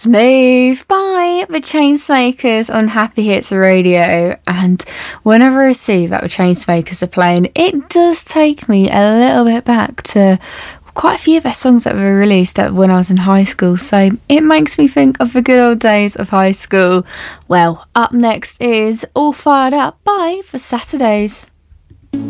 Smooth by the Chainsmokers on Happy Hits Radio. And whenever I see that the Chainsmokers are playing, it does take me a little bit back to quite a few of their songs that were released when I was in high school. So it makes me think of the good old days of high school. Well, up next is All Fired Up by The Saturdays.